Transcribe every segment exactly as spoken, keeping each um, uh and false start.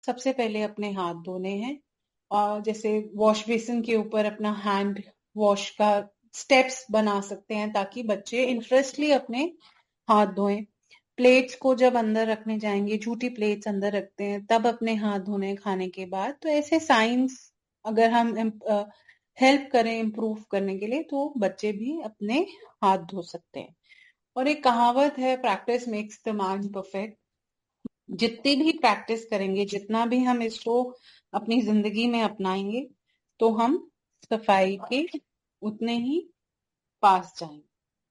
सबसे पहले अपने हाथ धोने हैं और जैसे वॉश बेसिन के ऊपर अपना हैंड वॉश का स्टेप्स बना सकते हैं ताकि बच्चे इंटरेस्टली अपने हाथ धोएं। प्लेट्स को जब अंदर रखने जाएंगे, झूठी प्लेट्स अंदर रखते हैं, तब अपने हाथ धोने खाने के बाद। तो ऐसे साइंस अगर हम हेल्प करें इम्प्रूव करने के लिए तो बच्चे भी अपने हाथ धो सकते हैं। और एक कहावत है, practice makes the man perfect. जितनी भी प्रैक्टिस करेंगे, जितना भी हम इसको अपनी जिंदगी में अपनाएंगे, तो हम सफाई के उतने ही पास जाएंगे।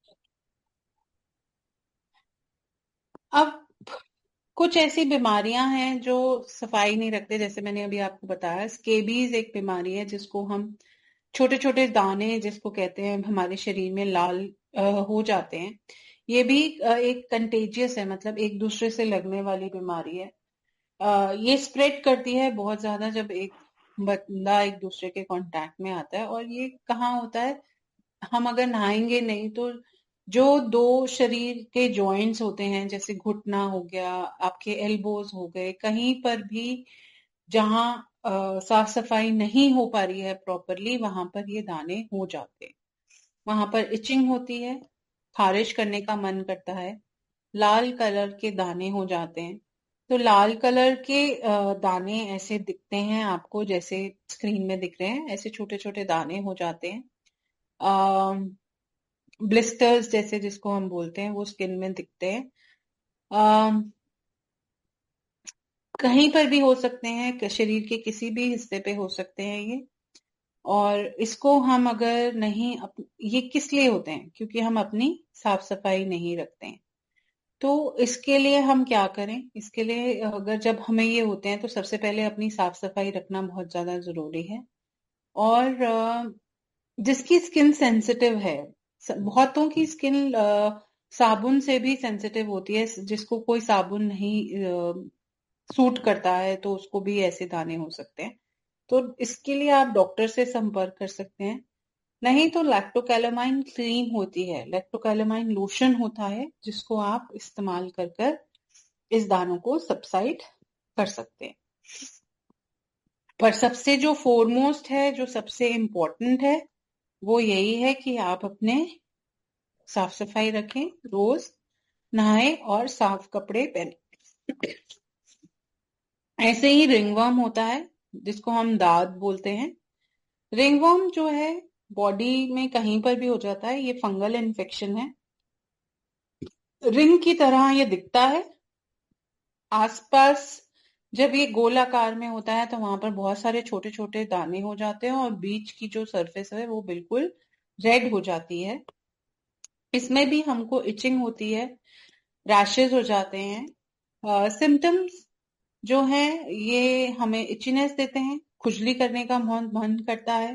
अब कुछ ऐसी बीमारियां हैं जो सफाई नहीं रखते, जैसे मैंने अभी आपको बताया। स्केबीज एक बीमारी है जिसको हम छोटे छोटे दाने जिसको कहते हैं हमारे शरीर में लाल अ, हो जाते हैं। ये भी अ, एक कंटेजियस है, मतलब एक दूसरे से लगने वाली बीमारी है। अ, ये स्प्रेड करती है बहुत ज्यादा जब एक बंदा एक दूसरे के कांटेक्ट में आता है। और ये कहाँ होता है, हम अगर नहाएंगे नहीं तो जो दो शरीर के जॉइंट्स होते हैं, जैसे घुटना हो गया, आपके एल्बोज हो गए, कहीं पर भी जहां अ, साफ सफाई नहीं हो पा रही है प्रॉपरली, वहां पर ये दाने हो जाते हैं। वहां पर इचिंग होती है, खारिश करने का मन करता है, लाल कलर के दाने हो जाते हैं। तो लाल कलर के अ, दाने ऐसे दिखते हैं आपको, जैसे स्क्रीन में दिख रहे हैं, ऐसे छोटे छोटे दाने हो जाते हैं। ब्लिस्टर्स जैसे जिसको हम बोलते हैं, वो स्किन में दिखते हैं। अम, कहीं पर भी हो सकते हैं, क- शरीर के किसी भी हिस्से पे हो सकते हैं ये। और इसको हम अगर नहीं अप, ये किस लिए होते हैं, क्योंकि हम अपनी साफ सफाई नहीं रखते हैं। तो इसके लिए हम क्या करें, इसके लिए अगर जब हमें ये होते हैं तो सबसे पहले अपनी साफ सफाई रखना बहुत ज्यादा जरूरी है। और अ, जिसकी स्किन सेंसिटिव है, स- बहुतों की स्किन साबुन से भी सेंसिटिव होती है, जिसको कोई साबुन नहीं सूट करता है तो उसको भी ऐसे दाने हो सकते हैं। तो इसके लिए आप डॉक्टर से संपर्क कर सकते हैं। नहीं तो लैक्टोकैलामाइन क्रीम होती है, लैक्टोकैलामाइन लोशन होता है, जिसको आप इस्तेमाल कर कर इस दानों को सबसाइड कर सकते हैं। पर सबसे जो फोरमोस्ट है, जो सबसे इम्पोर्टेंट है, वो यही है कि आप अपने साफ सफाई रखें, रोज नहाएं और साफ कपड़े पहने। ऐसे ही रिंगवर्म होता है जिसको हम दाद बोलते हैं। रिंगवर्म जो है बॉडी में कहीं पर भी हो जाता है, ये फंगल इन्फेक्शन है। रिंग की तरह ये दिखता है। आसपास जब ये गोलाकार में होता है तो वहां पर बहुत सारे छोटे छोटे दाने हो जाते हैं और बीच की जो सरफेस है वो बिल्कुल रेड हो जाती है। इसमें भी हमको इचिंग होती है, रैशेज हो जाते हैं। सिम्टम्स जो है ये हमें इचीनेस देते हैं, खुजली करने का मन मन करता है,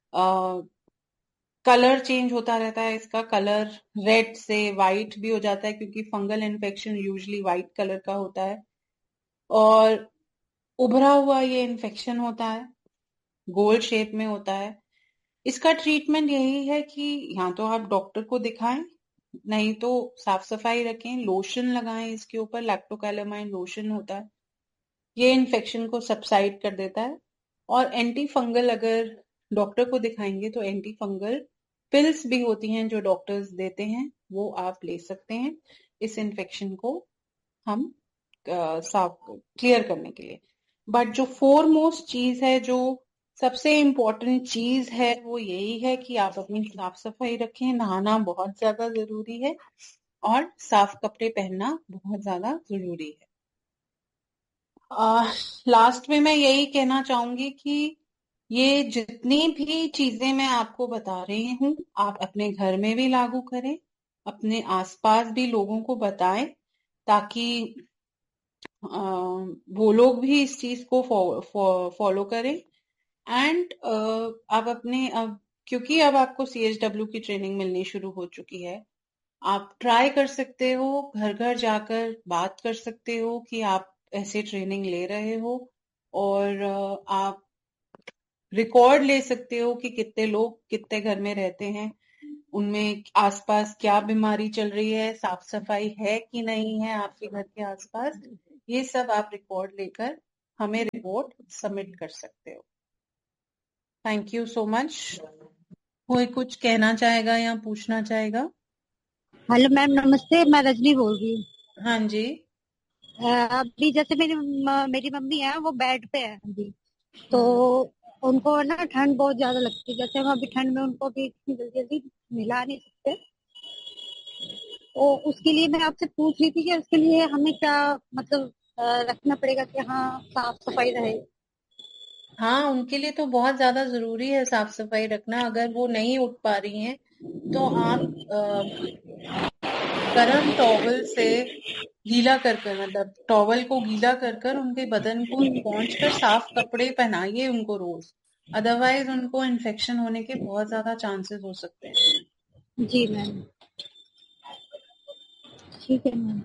कलर चेंज होता रहता है, इसका कलर रेड से वाइट भी हो जाता है, क्योंकि fungal infection usually white colour का होता है। और उभरा हुआ ये इन्फेक्शन होता है, गोल शेप में होता है। इसका ट्रीटमेंट यही है कि या तो आप डॉक्टर को दिखाएं, नहीं तो साफ सफाई रखें, लोशन लगाएं इसके ऊपर, लैक्टोकैलामाइन लोशन होता है, ये इन्फेक्शन को सबसाइड कर देता है। और एंटी फंगल अगर डॉक्टर को दिखाएंगे तो एंटी फंगल पिल्स भी होती हैं जो डॉक्टर्स देते हैं, वो आप ले सकते हैं इस इन्फेक्शन को हम अ, साफ क्लियर करने के लिए। बट जो फोरमोस्ट चीज है, जो सबसे इम्पोर्टेंट चीज है, वो यही है कि आप अपनी साफ सफाई रखें, नहाना बहुत ज्यादा जरूरी है और साफ कपड़े पहनना बहुत ज्यादा जरूरी है। लास्ट में मैं यही कहना चाहूंगी कि ये जितनी भी चीजें मैं आपको बता रही हूँ, आप अपने घर में भी लागू करें, अपने आसपास भी लोगों को बताएं, ताकि अ, वो लोग भी इस चीज को फॉलो करें। एंड आप अपने अब, क्योंकि अब आपको सी एच डब्ल्यू की ट्रेनिंग मिलनी शुरू हो चुकी है, आप ट्राई कर सकते हो, घर घर जाकर बात कर सकते हो कि आप ऐसे ट्रेनिंग ले रहे हो। और अ, आप रिकॉर्ड ले सकते हो कि कितने लोग कितने घर में रहते हैं, उनमें आसपास क्या बीमारी चल रही है, साफ सफाई है कि नहीं है आपके घर के आसपास। ये सब आप रिकॉर्ड लेकर हमें रिपोर्ट सबमिट कर सकते हो। Thank you so much. कोई कुछ कहना चाहेगा या पूछना चाहेगा? हेलो मैम, नमस्ते। मैं रजनी बोल रही हूँ। हाँ जी। अ, अभी जैसे मेरी म- मेरी मम्मी है, वो बेड पे है अभी। तो हम्म। उनको ना ठंड बहुत ज्यादा लगती है। जैसे हम अभी ठंड में उनको भी इतनी जल्दी जल्दी मिला नहीं सकते। तो उसके लिए मैं आपसे पूछ रही थी कि उसके लिए हमें क्या मतलब अ, रखना पड़ेगा कि हाँ साफ सफाई रहे। हाँ, उनके लिए तो बहुत ज्यादा जरूरी है साफ सफाई रखना। अगर वो नहीं उठ पा रही हैं तो आप अ, गर्म टॉवल से गीला कर कर, मतलब टॉवल को गीला कर कर उनके बदन को पोंछ कर साफ कपड़े पहनाइए उनको रोज। अदरवाइज उनको इन्फेक्शन होने के बहुत ज्यादा चांसेस हो सकते हैं। जी मैम, ठीक है मैम।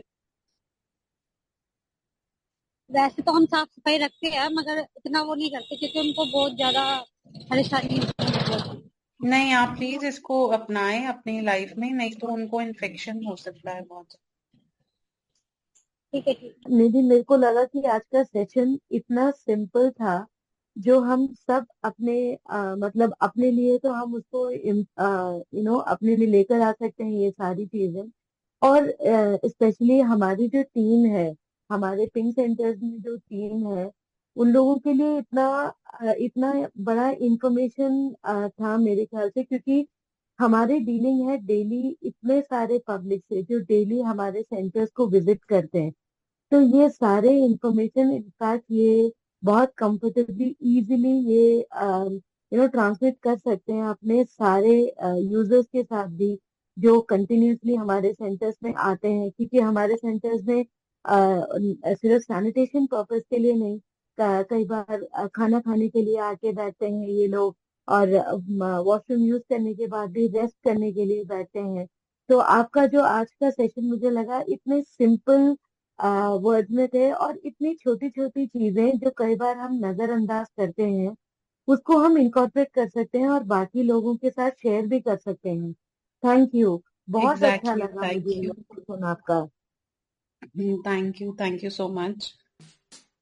वैसे तो हम साफ सफाई रखते हैं, मगर इतना वो नहीं करते क्योंकि उनको बहुत ज्यादा परेशानी होती है मतलब। नहीं, आप प्लीज इसको अपनाएं अपनी लाइफ में, नहीं तो उनको इन्फेक्शन हो सकता है बहुत। ठीक है, ठीक है। निधि, मेरे को लगा कि आज का सेशन इतना सिंपल था, जो हम सब अपने अ, मतलब अपने लिए तो हम उसको यू नो अपने लिए लेकर आ सकते हैं ये सारी चीजें। और स्पेशली हमारी जो टीम है, हमारे पिंक सेंटर्स में जो टीम है, उन लोगों के लिए इतना अ, इतना बड़ा इंफॉर्मेशन था मेरे ख्याल से, क्योंकि हमारे डीलिंग है डेली इतने सारे पब्लिक से जो डेली हमारे सेंटर्स को विजिट करते हैं। तो ये सारे इंफॉर्मेशन इनफैक्ट ये बहुत कंफर्टेबली इजीली ये यू नो ट्रांसमिट कर सकते हैं अपने सारे यूजर्स के साथ भी, जो कंटिन्यूसली हमारे सेंटर्स में आते हैं। क्योंकि हमारे सेंटर्स में अ, सिर्फ सैनिटेशन पर्पस के लिए नहीं, क- कई बार अ, खाना खाने के लिए आके बैठते हैं ये लोग, और वॉशरूम यूज करने के बाद भी रेस्ट करने के लिए बैठते हैं। तो आपका जो आज का सेशन मुझे लगा इतने सिंपल वर्ड्स में थे, और इतनी छोटी छोटी चीजें जो कई बार हम नजरअंदाज करते हैं, उसको हम इंकॉर्पोरेट कर सकते हैं और बाकी लोगों के साथ शेयर भी कर सकते हैं। Thank you. बहुत अच्छा एग्जैक्टली, लगा मुझे थैंक ये यू। सेशन आपका। Thank you, thank you so much.